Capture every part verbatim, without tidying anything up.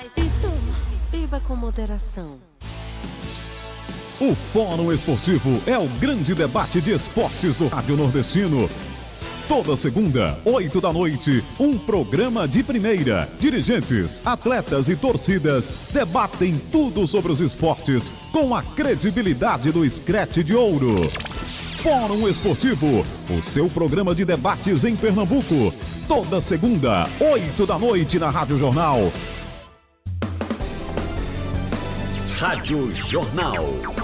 Repito, beba com moderação. O Fórum Esportivo é o grande debate de esportes do Rádio Nordestino. Toda segunda, oito da noite, um programa de primeira. Dirigentes, atletas e torcidas debatem tudo sobre os esportes com a credibilidade do Scratch de Ouro. Fórum Esportivo, o seu programa de debates em Pernambuco. Toda segunda, oito da noite na Rádio Jornal. Rádio Jornal.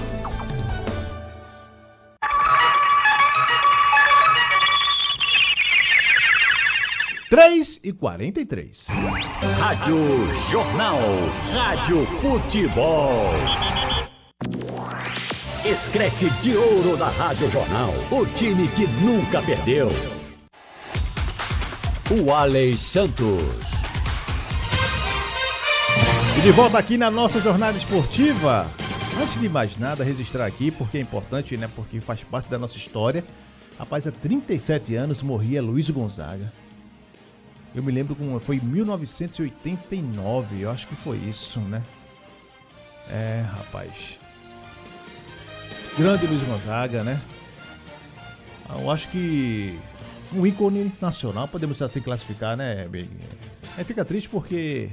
três e quarenta e três. Rádio Jornal. Rádio Futebol. Scratch de Ouro da Rádio Jornal. O time que nunca perdeu. O Alex Santos. E de volta aqui na nossa jornada esportiva. Antes de mais nada, registrar aqui, porque é importante, né? Porque faz parte da nossa história. Rapaz, há trinta e sete anos morria Luiz Gonzaga. Eu me lembro como foi em mil novecentos e oitenta e nove, eu acho que foi isso, né? É, rapaz. Grande Luiz Gonzaga, né? Eu acho que um ícone nacional, podemos assim classificar, né, Big? Aí fica triste porque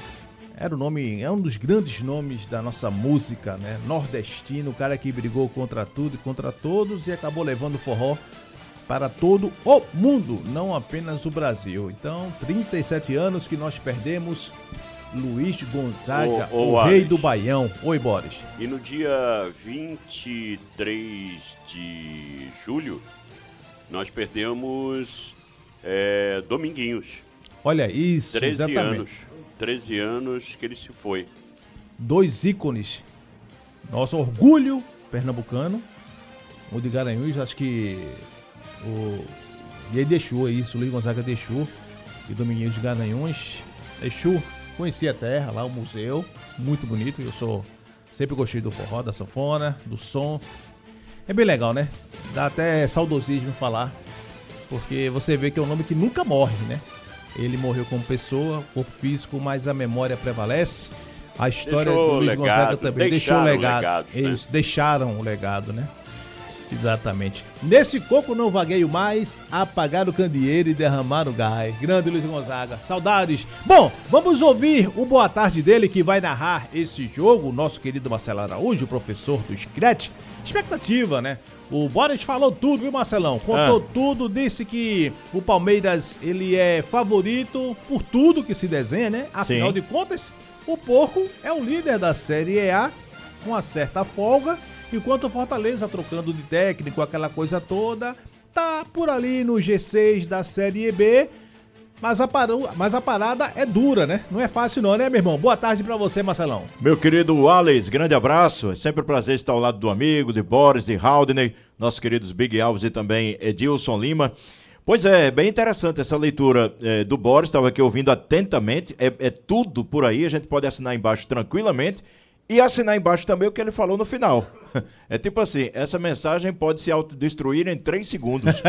era o nome, é um dos grandes nomes da nossa música, né? Nordestino, o cara que brigou contra tudo e contra todos e acabou levando o forró para todo o mundo, não apenas o Brasil. Então, trinta e sete anos que nós perdemos Luiz Gonzaga, ô, ô, o Alex. rei do Baião. Oi, Boris. E no dia vinte e três de julho, nós perdemos é, Dominguinhos. Olha isso, treze exatamente. anos. treze anos que ele se foi. Dois ícones. Nosso orgulho pernambucano. O de Garanhuns, acho que o... E aí deixou isso, o Luiz Gonzaga deixou. E Dominguinhos de Garanhuns deixou. Conheci a terra, lá o museu, muito bonito. Eu sou sempre gostei do forró, da sanfona, do som. É bem legal, né? Dá até saudosismo falar, porque você vê que é um nome que nunca morre, né? Ele morreu como pessoa, corpo físico, mas a memória prevalece. A história Deixou do Luiz legado, Gonzaga também deixou o legado. legados, né? Eles deixaram o legado, né? Exatamente. Nesse coco não vagueio mais, apagar o candeeiro e derramar o gás. Grande Luiz Gonzaga, saudades. Bom, vamos ouvir o boa tarde dele que vai narrar esse jogo, o nosso querido Marcelo Araújo, professor do Scratch. Expectativa, né? O Boris falou tudo, viu, Marcelão? Contou ah. tudo, disse que o Palmeiras, ele é favorito por tudo que se desenha, né? Afinal Sim. de contas, o Porco é o líder da Série A, com uma certa folga. Enquanto o Fortaleza, trocando de técnico, aquela coisa toda, tá por ali no G seis da Série B, mas a, paru... mas a parada é dura, né? Não é fácil não, né, meu irmão? Boa tarde pra você, Marcelão. Meu querido Alex, grande abraço. É sempre um prazer estar ao lado do amigo, de Boris, de Haldney, nossos queridos Big Alves e também Edilson Lima. Pois é, bem interessante essa leitura é, do Boris, estava aqui ouvindo atentamente, é, é tudo por aí, a gente pode assinar embaixo tranquilamente. E assinar embaixo também o que ele falou no final. É tipo assim, essa mensagem pode se autodestruir em três segundos.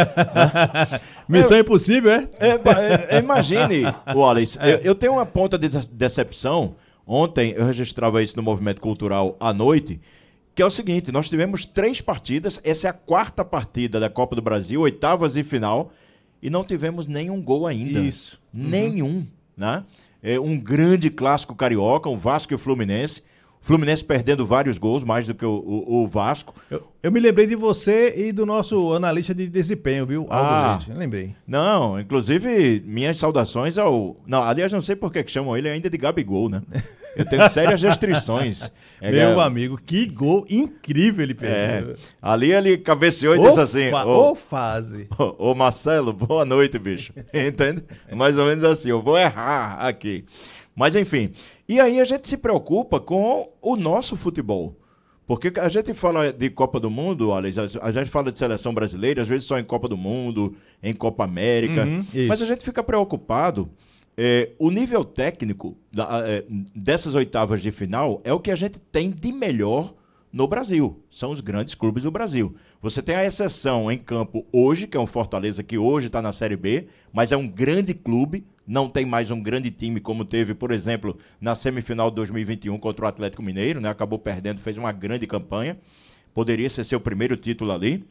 Né? Missão é, impossível, é? é, é imagine, Wallace, é. eu, eu tenho uma ponta de decepção. Ontem eu registrava isso no Movimento Cultural à noite, que é o seguinte, nós tivemos três partidas, essa é a quarta partida da Copa do Brasil, oitavas e final, e não tivemos nenhum gol ainda. Isso. Nenhum, uhum. né? É um grande clássico carioca, um Vasco e o Fluminense. Fluminense perdendo vários gols, mais do que o, o, o Vasco. Eu, eu me lembrei de você e do nosso analista de desempenho, viu? Ah, Aldo, eu lembrei. Não, inclusive, minhas saudações ao... Não, aliás, não sei por que chamam ele ainda de Gabigol, né? Eu tenho sérias restrições. É, Meu é... amigo, que gol incrível ele perdeu. É, ali ele cabeceou e disse assim... Ô, fase. Ô, Marcelo, boa noite, bicho. Entende? Mais ou menos assim, eu vou errar aqui. Mas, enfim... E aí a gente se preocupa com o nosso futebol. Porque a gente fala de Copa do Mundo, Alex, a gente fala de seleção brasileira, às vezes só em Copa do Mundo, em Copa América. Uhum, mas a gente fica preocupado. É, o nível técnico da, é, dessas oitavas de final é o que a gente tem de melhor no Brasil. São os grandes clubes do Brasil. Você tem a exceção em campo hoje, que é um Fortaleza que hoje está na Série B, mas é um grande clube, não tem mais um grande time como teve, por exemplo, na semifinal de dois mil e vinte e um contra o Atlético Mineiro, né? Acabou perdendo, fez uma grande campanha. Poderia ser seu primeiro título ali.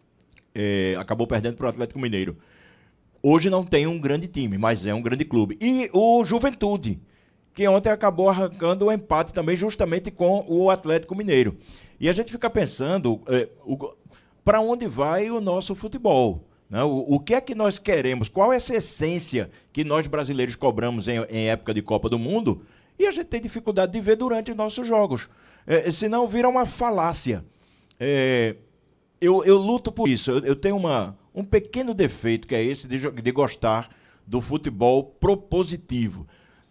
É, acabou perdendo para o Atlético Mineiro. Hoje não tem um grande time, mas é um grande clube. E o Juventude, que ontem acabou arrancando o empate também justamente com o Atlético Mineiro. E a gente fica pensando é, para onde vai o nosso futebol, né? O, o que é que nós queremos, qual é essa essência que nós brasileiros cobramos em, em época de Copa do Mundo, e a gente tem dificuldade de ver durante os nossos jogos. É, senão vira uma falácia. É, eu, eu luto por isso, eu, eu tenho uma, um pequeno defeito, que é esse de, de gostar do futebol propositivo.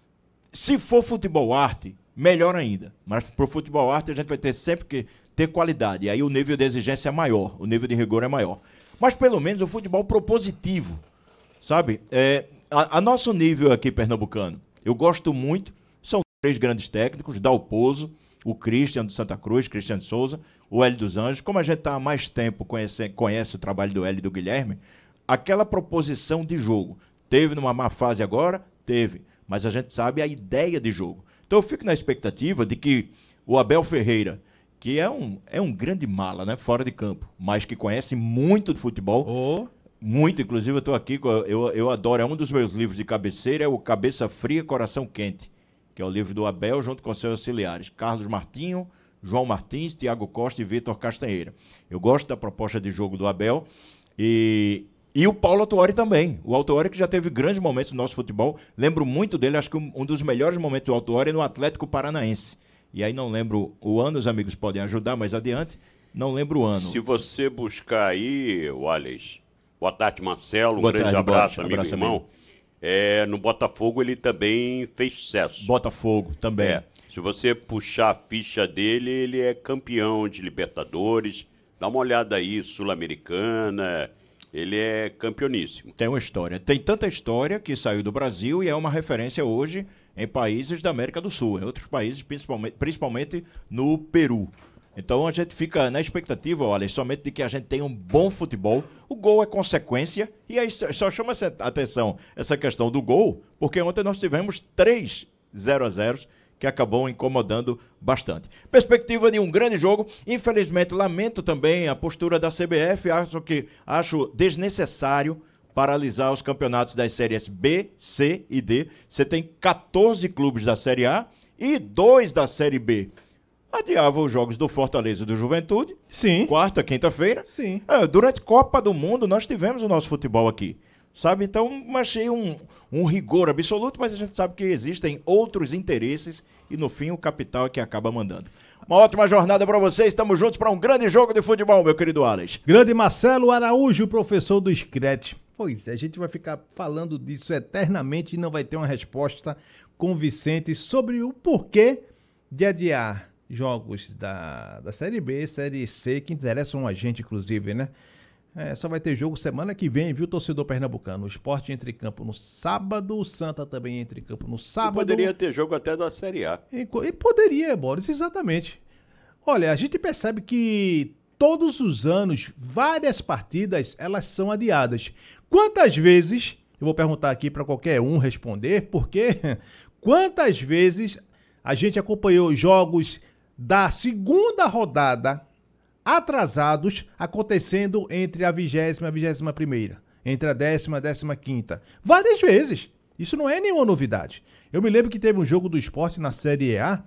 Se for futebol arte, melhor ainda. Mas para o futebol arte a gente vai ter sempre que ter qualidade. E aí o nível de exigência é maior, o nível de rigor é maior. Mas pelo menos o futebol propositivo, sabe? É, a, a nosso nível aqui pernambucano, eu gosto muito, são três grandes técnicos, Dalpozo, o Christian do Santa Cruz, Christian Souza, o Hélio dos Anjos. Como a gente está há mais tempo, conhece, conhece o trabalho do Hélio e do Guilherme, aquela proposição de jogo, teve numa má fase agora? Teve. Mas a gente sabe a ideia de jogo. Então eu fico na expectativa de que o Abel Ferreira, que é um, é um grande mala, né, fora de campo, mas que conhece muito de futebol, Oh. muito, inclusive eu estou aqui, eu, eu adoro, é um dos meus livros de cabeceira, é o Cabeça Fria, Coração Quente, que é o livro do Abel junto com seus auxiliares, Carlos Martinho, João Martins, Tiago Costa e Vitor Castanheira. Eu gosto da proposta de jogo do Abel e... E o Paulo Autuori também. O Autuori que já teve grandes momentos no nosso futebol. Lembro muito dele, acho que um, um dos melhores momentos do Autuori é no Atlético Paranaense. E aí não lembro o ano, os amigos podem ajudar mais adiante. Não lembro o ano. Se você buscar aí, Wallace, boa tarde, Marcelo, um Boa grande tarde, abraço, boa, amigo abraço, e irmão. amigo. É, no Botafogo ele também fez sucesso. Botafogo também. É, se você puxar a ficha dele, ele é campeão de Libertadores. Dá uma olhada aí, Sul-Americana... Ele é campeoníssimo. Tem uma história. Tem tanta história que saiu do Brasil e é uma referência hoje em países da América do Sul, em outros países, principalmente, principalmente no Peru. Então a gente fica na expectativa, olha, somente de que a gente tenha um bom futebol. O gol é consequência, e aí só chama a atenção essa questão do gol, porque ontem nós tivemos três zero a zero que acabou incomodando bastante. Perspectiva de um grande jogo. Infelizmente, lamento também a postura da C B F. Acho que acho desnecessário paralisar os campeonatos das séries B, C e D. Você tem quatorze clubes da Série A e dois da Série B. Adiava os jogos do Fortaleza e do Juventude. Sim. Quarta, quinta-feira. Sim. É, durante Copa do Mundo, nós tivemos o nosso futebol aqui. Sabe? Então, achei um, um rigor absoluto, mas a gente sabe que existem outros interesses e, no fim, o capital é que acaba mandando. Uma ótima jornada para vocês. Estamos juntos para um grande jogo de futebol, meu querido Alex. Grande Marcelo Araújo, professor do Scratch. Pois é, a gente vai ficar falando disso eternamente e não vai ter uma resposta convincente sobre o porquê de adiar jogos da, da Série B, Série C, que interessam a gente, inclusive, né? É, só vai ter jogo semana que vem, viu, torcedor pernambucano? O Sport entra em campo no sábado, o Santa também entra em campo no sábado. E poderia ter jogo até da Série A. E, e poderia, Boris, exatamente. Olha, a gente percebe que todos os anos, várias partidas, elas são adiadas. Quantas vezes, eu vou perguntar aqui para qualquer um responder, porque quantas vezes a gente acompanhou jogos da segunda rodada atrasados acontecendo entre a vigésima e a vigésima primeira, entre a décima e a décima quinta. Várias vezes. Isso não é nenhuma novidade. Eu me lembro que teve um jogo do Sport na Série A,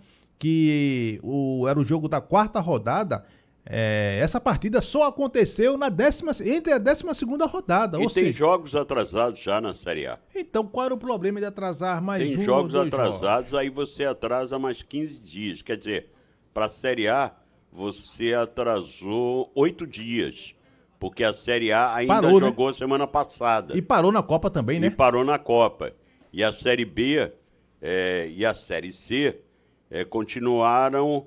que o, era o jogo da quarta rodada. É, essa partida só aconteceu na décima, entre a décima segunda rodada. E ou tem seja, jogos atrasados já na Série A. então qual era o problema de atrasar mais um Tem jogos ou dois atrasados, jogos? aí você atrasa mais quinze dias. Quer dizer, para a Série A, você atrasou oito dias. Porque a Série A ainda Parou, né? jogou semana passada. E parou na Copa também, E né? parou na Copa. E a Série B é, e a Série C é, continuaram,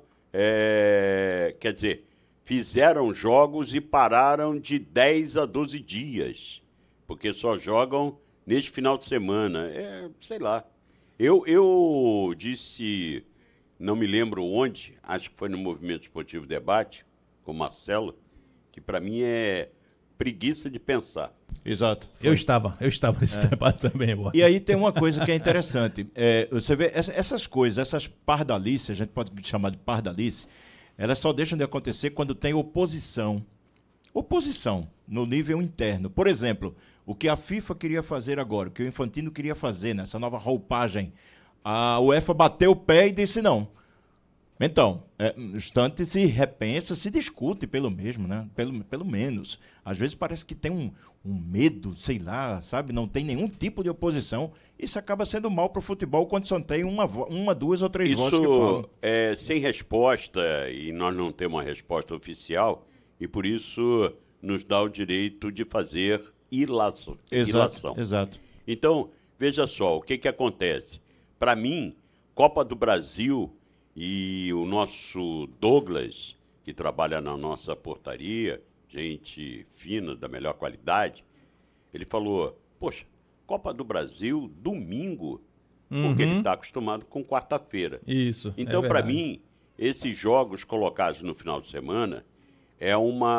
é, quer dizer, fizeram jogos e pararam de dez a doze dias. Porque só jogam neste final de semana. É, sei lá. Eu, eu disse não me lembro onde, acho que foi no Movimento Esportivo Debate, com o Marcelo, que para mim é preguiça de pensar. Exato. Foi. Eu estava, eu estava nesse é. debate também. Boa. E aí tem uma coisa que é interessante. É, você vê, essas coisas, essas pardalices, a gente pode chamar de pardalice, elas só deixam de acontecer quando tem oposição. Oposição no nível interno. Por exemplo, o que a FIFA queria fazer agora, o que o Infantino queria fazer nessa nova roupagem, a UEFA bateu o pé e disse não. Então, é, no instante se repensa, se discute pelo mesmo, né? Pelo, pelo menos. Às vezes parece que tem um, um medo, sei lá, sabe? Não tem nenhum tipo de oposição. Isso acaba sendo mal para o futebol quando só tem uma, uma duas ou três Isso, vozes que falam. É, sem resposta, e nós não temos uma resposta oficial, e por isso nos dá o direito de fazer ilação. Exato, ilação. exato. Então, veja só, o que, que acontece? Para mim, Copa do Brasil e o nosso Douglas, que trabalha na nossa portaria, gente fina, da melhor qualidade, ele falou, poxa, Copa do Brasil, domingo, uhum. porque ele está acostumado com quarta-feira. Isso, Então, é para mim, esses jogos colocados no final de semana é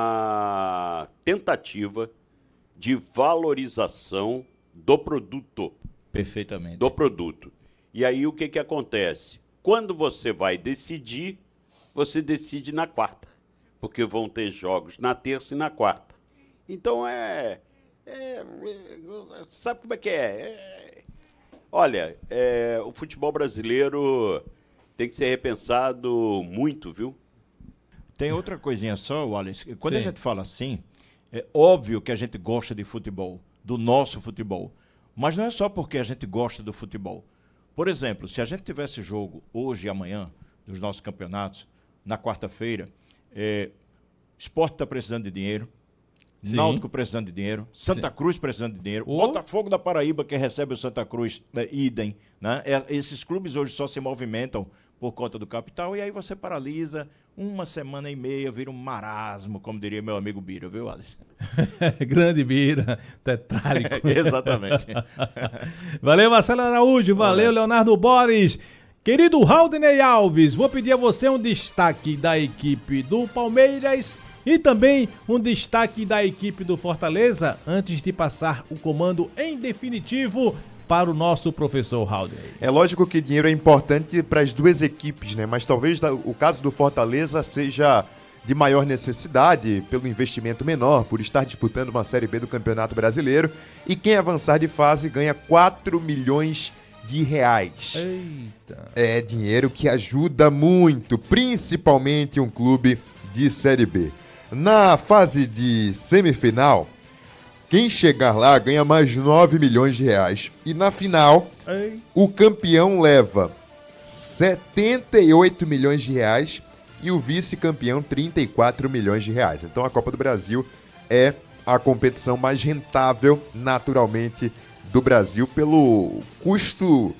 uma tentativa de valorização do produto. Perfeitamente. Do produto. E aí o que, que acontece? Quando você vai decidir, você decide na quarta, porque vão ter jogos na terça e na quarta. Então é... é sabe como é que é? é olha, é, o futebol brasileiro tem que ser repensado muito, viu? Tem outra coisinha só, Wallace. Quando Sim. a gente fala assim, é óbvio que a gente gosta de futebol, do nosso futebol. Mas não é só porque a gente gosta do futebol. Por exemplo, se a gente tivesse jogo hoje e amanhã, dos nossos campeonatos, na quarta-feira, é, Sport está precisando de dinheiro, Sim. Náutico precisando de dinheiro, Santa Sim. Cruz precisando de dinheiro, oh. Botafogo da Paraíba, que recebe o Santa Cruz, né, idem. Né? É, esses clubes hoje só se movimentam por conta do capital, e aí você paralisa, uma semana e meia, vira um marasmo, como diria meu amigo Bira, viu, Alice? Grande Bira, tetálico. Exatamente. Valeu, Marcelo Araújo, valeu, valeu, Leonardo Boris. Querido Haldney Alves, vou pedir a você um destaque da equipe do Palmeiras e também um destaque da equipe do Fortaleza, antes de passar o comando em definitivo para o nosso professor Haldney. É lógico que dinheiro é importante para as duas equipes, né? Mas talvez o caso do Fortaleza seja de maior necessidade pelo investimento menor, por estar disputando uma Série B do Campeonato Brasileiro, e quem avançar de fase ganha quatro milhões de reais. Eita. É dinheiro que ajuda muito, principalmente um clube de Série B. Na fase de semifinal, quem chegar lá ganha mais nove milhões de reais. E na final, Ei. o campeão leva setenta e oito milhões de reais e o vice-campeão trinta e quatro milhões de reais. Então a Copa do Brasil é a competição mais rentável, naturalmente, do Brasil pelo custo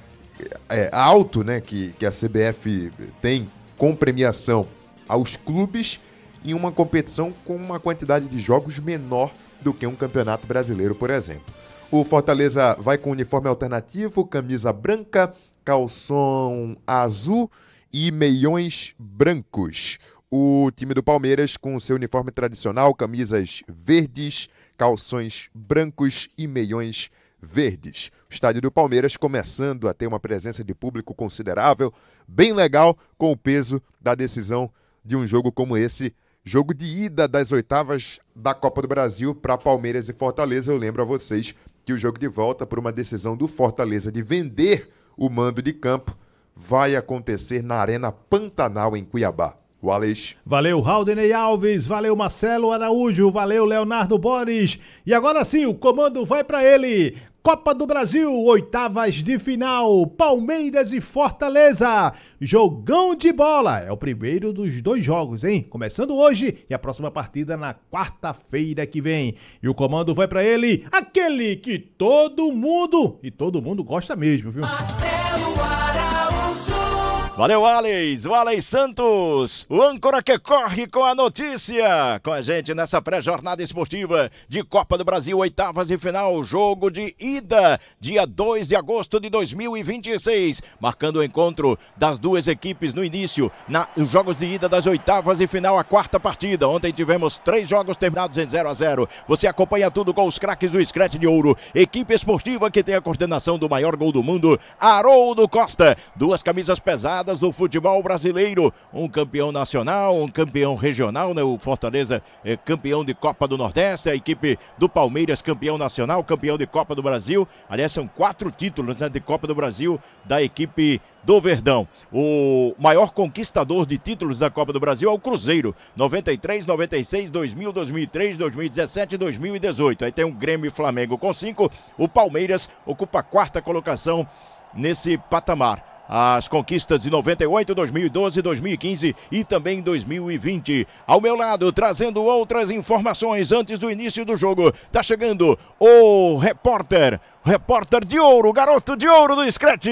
é, alto, né, que, que a C B F tem com premiação aos clubes em uma competição com uma quantidade de jogos menor do que um campeonato brasileiro, por exemplo. O Fortaleza vai com uniforme alternativo, camisa branca, calção azul e meiões brancos. O time do Palmeiras com seu uniforme tradicional, camisas verdes, calções brancos e meiões verdes. O estádio do Palmeiras começando a ter uma presença de público considerável, bem legal, com o peso da decisão de um jogo como esse, jogo de ida das oitavas da Copa do Brasil para Palmeiras e Fortaleza. Eu lembro a vocês que o jogo de volta, por uma decisão do Fortaleza de vender o mando de campo, vai acontecer na Arena Pantanal, em Cuiabá. Wallace. Valeu, Haldney Alves, valeu, Marcelo Araújo, valeu, Leonardo Boris. E agora sim, o comando vai para ele. Copa do Brasil, oitavas de final, Palmeiras e Fortaleza. Jogão de bola, é o primeiro dos dois jogos, hein? Começando hoje e a próxima partida na quarta-feira que vem. E o comando vai para ele, aquele que todo mundo, e todo mundo gosta mesmo, viu? Marcelo Araújo. Valeu, Alex, o Alex Santos, o âncora que corre com a notícia, com a gente nessa pré-jornada esportiva de Copa do Brasil, oitavas e final, jogo de ida, dia dois de agosto de dois mil e vinte e seis, marcando o encontro das duas equipes no início, na, nos jogos de ida das oitavas e final, a quarta partida. Ontem tivemos três jogos terminados em zero a zero. Você acompanha tudo com os craques do Scratch de Ouro, equipe esportiva que tem a coordenação do maior gol do mundo, Haroldo Costa, duas camisas pesadas do futebol brasileiro, um campeão nacional, um campeão regional, né? O Fortaleza é campeão de Copa do Nordeste, a equipe do Palmeiras campeão nacional, campeão de Copa do Brasil. Aliás, são quatro títulos, né, de Copa do Brasil da equipe do Verdão. O maior conquistador de títulos da Copa do Brasil é o Cruzeiro, noventa e três, noventa e seis, dois mil, dois mil e três, dois mil e dezessete e dois mil e dezoito. Aí tem o Grêmio e Flamengo com cinco, o Palmeiras ocupa a quarta colocação nesse patamar. As conquistas de noventa e oito, dois mil e doze, dois mil e quinze e também dois mil e vinte. Ao meu lado, trazendo outras informações antes do início do jogo, tá chegando o repórter, repórter de ouro, o garoto de ouro do Scratch.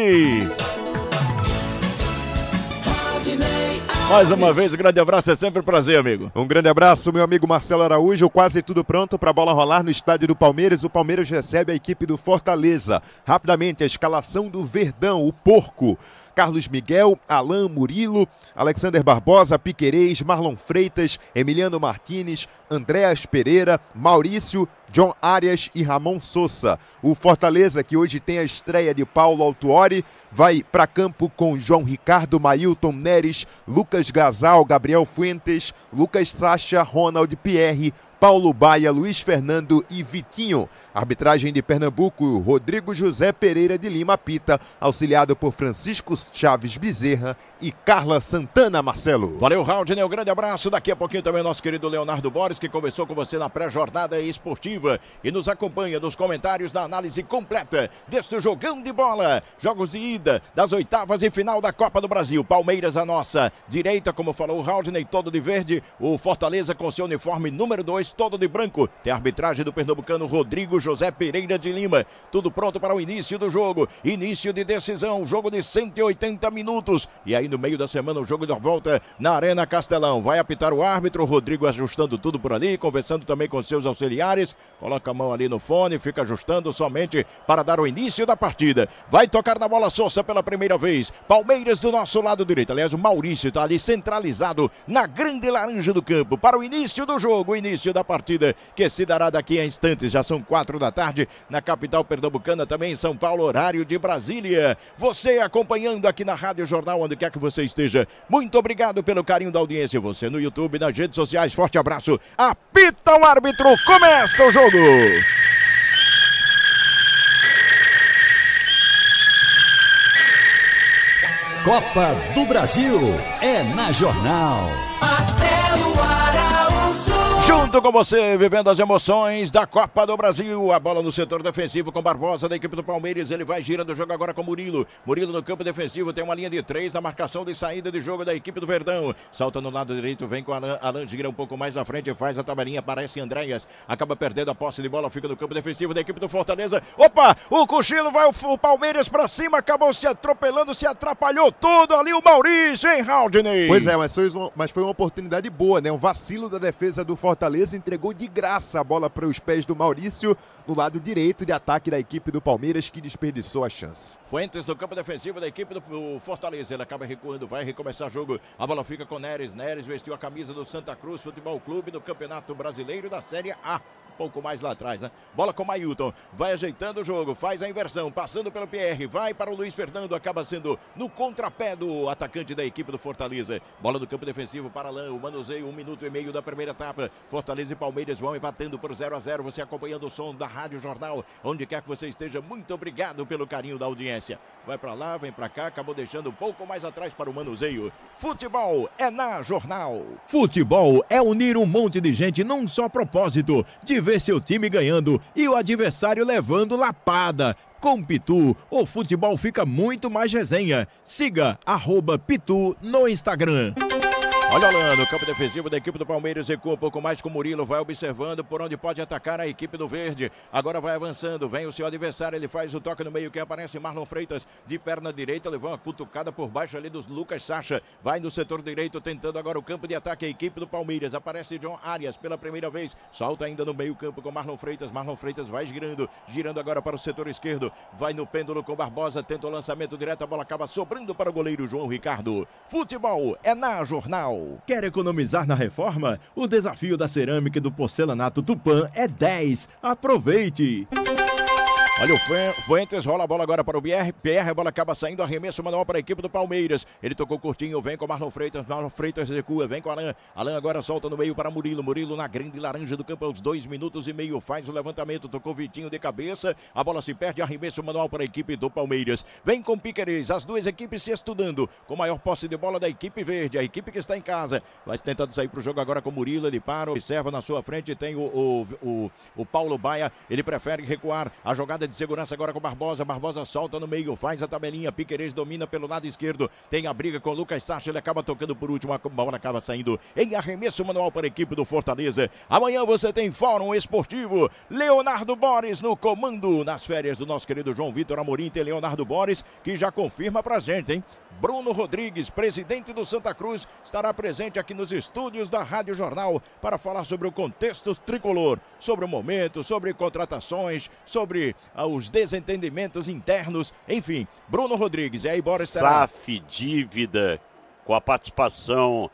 Mais uma vez, um grande abraço, é sempre um prazer, amigo. Um grande abraço, meu amigo Marcelo Araújo, quase tudo pronto para a bola rolar no estádio do Palmeiras. O Palmeiras recebe a equipe do Fortaleza. Rapidamente, a escalação do Verdão, o Porco. Carlos Miguel, Alain Murilo, Alexander Barbosa, Piquerez, Marlon Freitas, Emiliano Martínez, Andréas Pereira, Maurício, John Arias e Ramon Sousa. O Fortaleza, que hoje tem a estreia de Paulo Autuori, vai para campo com João Ricardo, Mailton Neres, Lucas Gazal, Gabriel Fuentes, Lucas Sacha, Ronald Pierre, Paulo Baia, Luiz Fernando e Vitinho. Arbitragem de Pernambuco, Rodrigo José Pereira de Lima apita, auxiliado por Francisco Chaves Bezerra e Carla Santana, Marcelo. Valeu, Raudinei, um grande abraço. Daqui a pouquinho também o nosso querido Leonardo Borges, que conversou com você na pré-jornada esportiva e nos acompanha nos comentários da análise completa deste jogão de bola. Jogos de ida das oitavas e final da Copa do Brasil. Palmeiras à nossa direita, como falou o Raudinei, todo de verde. O Fortaleza com seu uniforme número dois, todo de branco. Tem a arbitragem do pernambucano Rodrigo José Pereira de Lima. Tudo pronto para o início do jogo. Início de decisão, jogo de cento e oitenta minutos. E aí no meio da semana o jogo da volta na Arena Castelão. Vai apitar o árbitro, o Rodrigo ajustando tudo por ali, conversando também com seus auxiliares. Coloca a mão ali no fone, fica ajustando somente para dar o início da partida. Vai tocar na bola Sousa pela primeira vez. Palmeiras do nosso lado direito. Aliás, o Maurício está ali centralizado na grande laranja do campo para o início do jogo, o início da partida que se dará daqui a instantes. Já são quatro da tarde na capital pernambucana, também em São Paulo, horário de Brasília. Você acompanhando aqui na Rádio Jornal, onde quer que você esteja. Muito obrigado pelo carinho da audiência. Você no YouTube, nas redes sociais. Forte abraço. Apita o árbitro. Começa o jogo. Copa do Brasil é na Jornal. Marcelo Araújo. Junto com você, vivendo as emoções da Copa do Brasil. A bola no setor defensivo com Barbosa da equipe do Palmeiras. Ele vai girando o jogo agora com Murilo. Murilo no campo defensivo, tem uma linha de três na marcação de saída de jogo da equipe do Verdão. Salta no lado direito, vem com Alan, Alan gira um pouco mais à frente, faz a tabelinha, aparece Andréas. Acaba perdendo a posse de bola, fica no campo defensivo da equipe do Fortaleza. Opa, o cochilo vai o, o Palmeiras pra cima, acabou se atropelando, se atrapalhou tudo ali o Maurício, hein, Raudinei? Pois é, mas foi, mas foi uma oportunidade boa, né? Um vacilo da defesa do Fortaleza, entregou de graça a bola para os pés do Maurício no lado direito de ataque da equipe do Palmeiras, que desperdiçou a chance. Fuentes no campo defensivo da equipe do Fortaleza, ele acaba recuando, vai recomeçar o jogo, a bola fica com Neres, Neres vestiu a camisa do Santa Cruz Futebol Clube no Campeonato Brasileiro da Série A. Pouco mais lá atrás, né? Bola com Mailton, vai ajeitando o jogo, faz a inversão, passando pelo Pierre, vai para o Luiz Fernando, acaba sendo no contrapé do atacante da equipe do Fortaleza. Bola do campo defensivo para Alain, o manuseio, um minuto e meio da primeira etapa. Fortaleza e Palmeiras vão empatando por zero a zero, você acompanhando o som da Rádio Jornal, onde quer que você esteja, muito obrigado pelo carinho da audiência. Vai para lá, vem para cá, acabou deixando um pouco mais atrás para o manuseio. Futebol é na Jornal. Futebol é unir um monte de gente num só propósito, de ver seu time ganhando e o adversário levando lapada. Com Pitu, o futebol fica muito mais resenha. Siga arroba Pitu no Instagram. Olha o Alan, no campo defensivo da equipe do Palmeiras, recua um pouco mais com o Murilo, vai observando por onde pode atacar a equipe do Verde. Agora vai avançando, vem o seu adversário, ele faz o toque no meio, que aparece Marlon Freitas de perna direita, levou uma cutucada por baixo ali dos Lucas Sacha. Vai no setor direito, tentando agora o campo de ataque, a equipe do Palmeiras. Aparece John Arias pela primeira vez, solta ainda no meio campo com Marlon Freitas. Marlon Freitas vai girando, girando agora para o setor esquerdo, vai no pêndulo com Barbosa, tenta o lançamento direto, a bola acaba sobrando para o goleiro João Ricardo. Futebol é na Jornal. Quer economizar na reforma? O desafio da cerâmica e do porcelanato Tupã é dez. Aproveite! Olha o Fuentes, rola a bola agora para o Pierre. Pierre, a bola acaba saindo, arremesso manual para a equipe do Palmeiras. Ele tocou curtinho, vem com Marlon Freitas. Marlon Freitas recua, vem com Alan. Alan agora solta no meio para Murilo. Murilo na grande laranja do campo, aos dois minutos e meio. Faz o levantamento, tocou Vitinho de cabeça. A bola se perde, arremesso manual para a equipe do Palmeiras. Vem com Piquerez, as duas equipes se estudando. Com maior posse de bola da equipe verde, a equipe que está em casa. Vai tentando sair para o jogo agora com Murilo. Ele para, observa na sua frente. Tem o, o, o, o Paulo Baia. Ele prefere recuar. A jogada de segurança agora com Barbosa, Barbosa solta no meio, faz a tabelinha, Piquerez domina pelo lado esquerdo, tem a briga com Lucas Sacha, ele acaba tocando por último, a bola acaba saindo em arremesso manual para a equipe do Fortaleza. Amanhã você tem Fórum Esportivo, Leonardo Boris no comando, nas férias do nosso querido João Vitor Amorim, tem Leonardo Boris, que já confirma pra gente, hein? Bruno Rodrigues, presidente do Santa Cruz, estará presente aqui nos estúdios da Rádio Jornal para falar sobre o contexto tricolor, sobre o momento, sobre contratações, sobre ah, os desentendimentos internos, enfim. Bruno Rodrigues, e aí, Boris terá... S A F, dívida, com a participação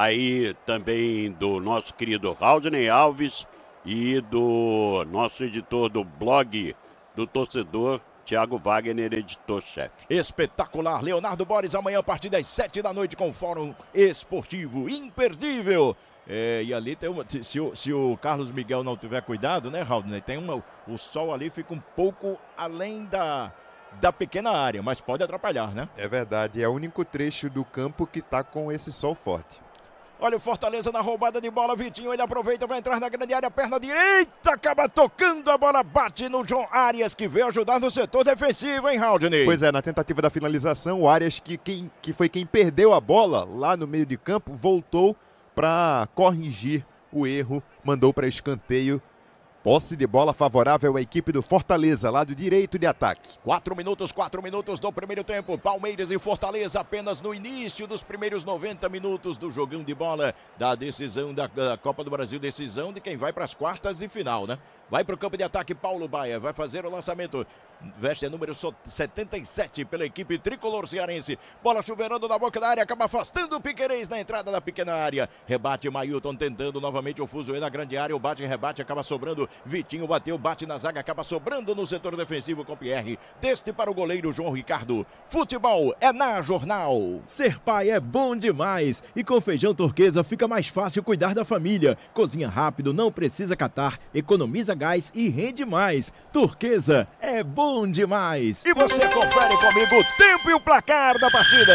aí também do nosso querido Raudney Alves e do nosso editor do blog do torcedor, Thiago Wagner, editor-chefe. Espetacular, Leonardo Boris, amanhã a partir das sete da noite com o Fórum Esportivo, imperdível. É, e ali tem uma, se, o, se o Carlos Miguel não tiver cuidado, né, Raul, né, tem uma, o sol ali fica um pouco além da, da pequena área, mas pode atrapalhar, né? É verdade, é o único trecho do campo que tá com esse sol forte. Olha o Fortaleza na roubada de bola, Vitinho, ele aproveita, vai entrar na grande área, perna direita, acaba tocando, a bola bate no João Arias, que veio ajudar no setor defensivo, hein, Raudney? Pois é, na tentativa da finalização, o Arias, que, quem, que foi quem perdeu a bola lá no meio de campo, voltou para corrigir o erro, mandou para escanteio. Posse de bola favorável à equipe do Fortaleza, lado direito de ataque. Quatro minutos, quatro minutos do primeiro tempo. Palmeiras e Fortaleza apenas no início dos primeiros noventa minutos do jogão de bola da decisão da, da Copa do Brasil. Decisão de quem vai para as quartas de final, né? Vai para o campo de ataque, Paulo Baia, vai fazer o lançamento. Veste é número setenta e sete pela equipe tricolor cearense. Bola chuveirando na boca da área, acaba afastando o Piquerez na entrada da pequena área. Rebate Mailton tentando novamente o fuzuê na grande área. O bate e rebate acaba sobrando. Vitinho bateu, bate na zaga, acaba sobrando no setor defensivo com Pierre. Deste para o goleiro João Ricardo. Futebol é na Jornal. Ser pai é bom demais. E com feijão turquesa fica mais fácil cuidar da família. Cozinha rápido, não precisa catar, economiza gás e rende mais. Turquesa é bom demais. E você confere comigo o tempo e o placar da partida.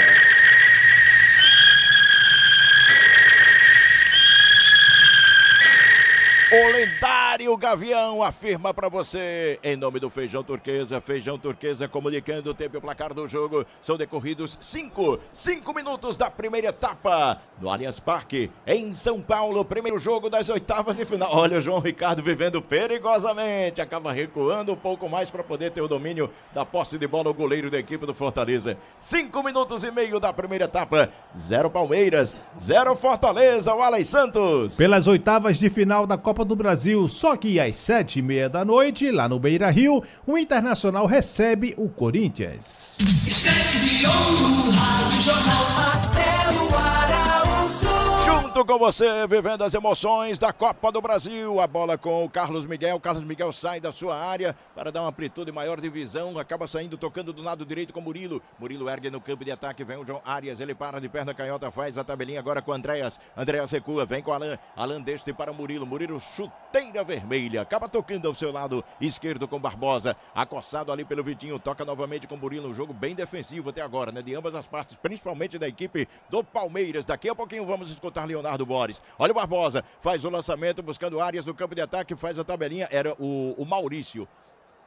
O lendário Gavião afirma para você, em nome do Feijão Turquesa, Feijão Turquesa comunicando o tempo e o placar do jogo. São decorridos cinco, cinco minutos da primeira etapa no Allianz Parque, em São Paulo. Primeiro jogo das oitavas de final. Olha o João Ricardo vivendo perigosamente. Acaba recuando um pouco mais para poder ter o domínio da posse de bola, o goleiro da equipe do Fortaleza. Cinco minutos e meio da primeira etapa. Zero Palmeiras, zero Fortaleza. O Alex Santos. Pelas oitavas de final da Copa do Brasil, só que às sete e meia da noite, lá no Beira-Rio, o Internacional recebe o Corinthians. Estante de ouro, Rádio Jornal Marcelo Araújo. Junto com você, vivendo as emoções da Copa do Brasil. A bola com o Carlos Miguel. Carlos Miguel sai da sua área para dar uma amplitude maior de visão. Acaba saindo, tocando do lado direito com Murilo. Murilo ergue no campo de ataque. Vem o João Arias. Ele para de perna canhota. Faz a tabelinha agora com o Andréas. Andréas recua. Vem com o Alan. Alan deste para Murilo. Murilo chuteira vermelha. Acaba tocando ao seu lado esquerdo com Barbosa. Acossado ali pelo Vitinho. Toca novamente com Murilo. Um jogo bem defensivo até agora, né? De ambas as partes, principalmente da equipe do Palmeiras. Daqui a pouquinho vamos escutar Leonardo Boris. Olha o Barbosa, faz o lançamento buscando áreas no campo de ataque, faz a tabelinha, era o, o Maurício.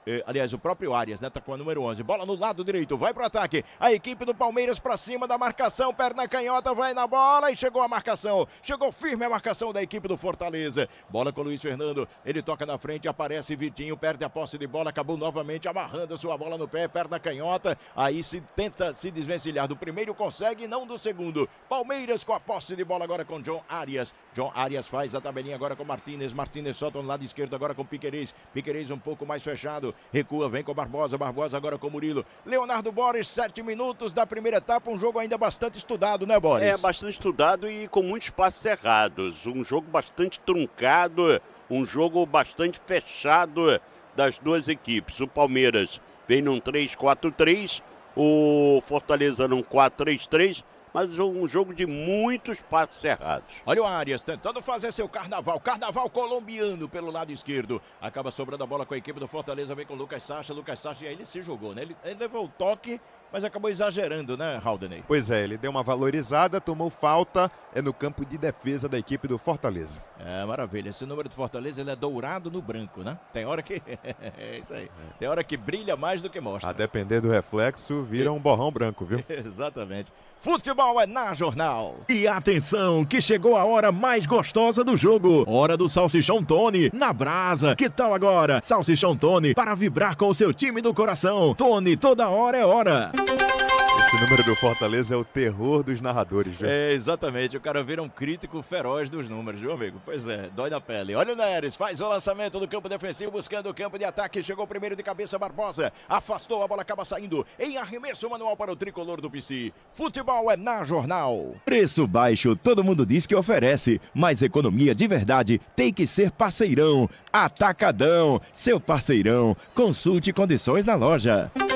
Eh, aliás, o próprio Arias, né? Tá com a número onze. Bola no lado direito, vai pro ataque. A equipe do Palmeiras pra cima da marcação. Perna canhota, vai na bola e chegou a marcação. Chegou firme a marcação da equipe do Fortaleza. Bola com o Luiz Fernando. Ele toca na frente, aparece Vitinho, perde a posse de bola, acabou novamente amarrando a sua bola no pé, perna canhota. Aí se tenta se desvencilhar do primeiro, consegue, não do segundo. Palmeiras com a posse de bola agora com John Arias. John Arias faz a tabelinha agora com Martínez. Martínez solta no lado esquerdo agora com Piquerez. Piquerez um pouco mais fechado. Recua, vem com Barbosa. Barbosa agora com Murilo. Leonardo Boris, sete minutos da primeira etapa. Um jogo ainda bastante estudado, né, Boris? É, bastante estudado e com muitos passos errados. Um jogo bastante truncado. Um jogo bastante fechado das duas equipes. O Palmeiras vem num três quatro três. O Fortaleza num quatro três três. Mas um jogo de muitos passos errados. Olha o Arias tentando fazer seu carnaval. Carnaval colombiano pelo lado esquerdo. Acaba sobrando a bola com a equipe do Fortaleza. Vem com o Lucas Sacha. Lucas Sacha, e aí ele se jogou, né? Ele, ele levou o toque, mas acabou exagerando, né, Haldney? Pois é, ele deu uma valorizada, tomou falta. É no campo de defesa da equipe do Fortaleza. É, maravilha. Esse número do Fortaleza, ele é dourado no branco, né? Tem hora que... é isso aí. Tem hora que brilha mais do que mostra. A depender do reflexo, vira um borrão branco, viu? Exatamente. Futebol é na Jornal. E atenção, que chegou a hora mais gostosa do jogo. Hora do Salsichão Tony, na brasa. Que tal agora? Salsichão Tony, para vibrar com o seu time do coração. Tony, toda hora é hora. Esse número do Fortaleza é o terror dos narradores, viu? É, exatamente. O cara vira um crítico feroz dos números, viu, amigo? Pois é, dói na pele. Olha o Neres, faz o lançamento do campo defensivo, buscando o campo de ataque. Chegou primeiro de cabeça, Barbosa. Afastou, a bola acaba saindo. Em arremesso manual para o tricolor do P C. Futebol é na Jornal. Preço baixo, todo mundo diz que oferece. Mas economia de verdade tem que ser parceirão. Atacadão, seu parceirão. Consulte condições na loja.